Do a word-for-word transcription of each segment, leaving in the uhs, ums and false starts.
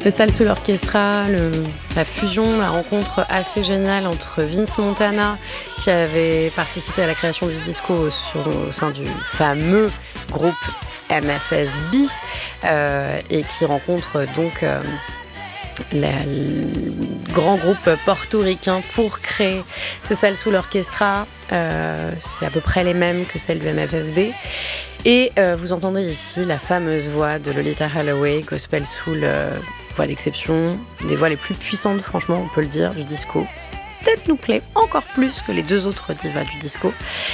Le Salsoul Orchestra, le, la fusion, la rencontre assez géniale entre Vince Montana, qui avait participé à la création du disco sur, au sein du fameux groupe M F S B, euh, et qui rencontre donc euh, la, le grand groupe portoricain pour créer ce Salsoul Orchestra. Euh, c'est à peu près les mêmes que celles du M F S B. Et euh, vous entendez ici la fameuse voix de Lolita Holloway, gospel soul, euh, voix d'exception, des voix les plus puissantes, franchement, on peut le dire, du disco. Peut-être nous plaît encore plus que les deux autres divas du disco,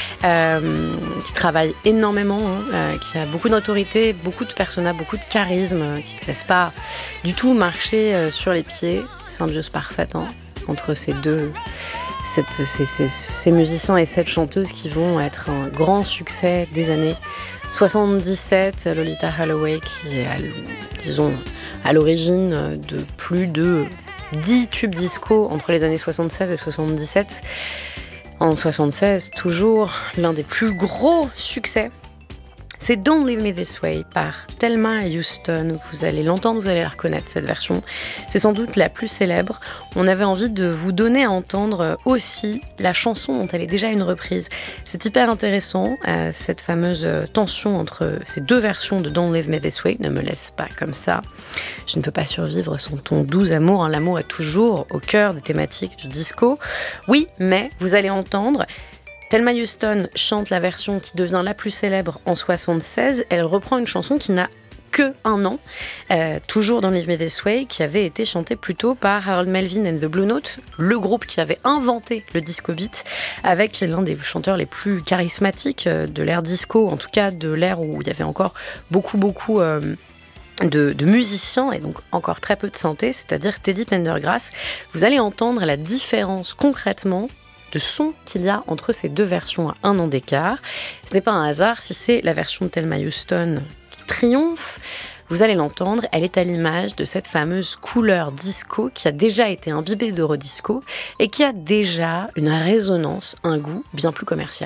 euh, qui travaille énormément, hein, euh, qui a beaucoup d'autorité, beaucoup de persona, beaucoup de charisme, euh, qui se laisse pas du tout marcher euh, sur les pieds. Symbiose parfaite hein, entre ces deux, cette, ces, ces, ces musiciens et cette chanteuse qui vont être un grand succès des années soixante-dix-sept. Lolita Holloway qui est, à, disons, à l'origine de plus de dix tubes disco entre les années soixante-seize et soixante-dix-sept. En soixante-seize, toujours l'un des plus gros succès, c'est Don't Leave Me This Way par Thelma Houston. Vous allez l'entendre, vous allez la reconnaître, cette version. C'est sans doute la plus célèbre. On avait envie de vous donner à entendre aussi la chanson dont elle est déjà une reprise. C'est hyper intéressant, euh, cette fameuse tension entre ces deux versions de Don't Leave Me This Way. Ne me laisse pas comme ça. Je ne peux pas survivre sans ton doux amour. Hein. L'amour est toujours au cœur des thématiques du disco. Oui, mais vous allez entendre... Thelma Houston chante la version qui devient la plus célèbre en soixante-seize. Elle reprend une chanson qui n'a que un an, euh, toujours dans Leave Me This Way, qui avait été chantée plus tôt par Harold Melvin and the Blue Note, le groupe qui avait inventé le disco beat, avec l'un des chanteurs les plus charismatiques de l'ère disco, en tout cas de l'ère où il y avait encore beaucoup, beaucoup... Euh, De, de musiciens et donc encore très peu de synthé, c'est-à-dire Teddy Pendergrass. Vous allez entendre la différence concrètement de son qu'il y a entre ces deux versions à un an d'écart. Ce n'est pas un hasard si c'est la version de Thelma Houston qui triomphe. Vous allez l'entendre, elle est à l'image de cette fameuse couleur disco qui a déjà été imbibée d'Eurodisco et qui a déjà une résonance, un goût bien plus commercial.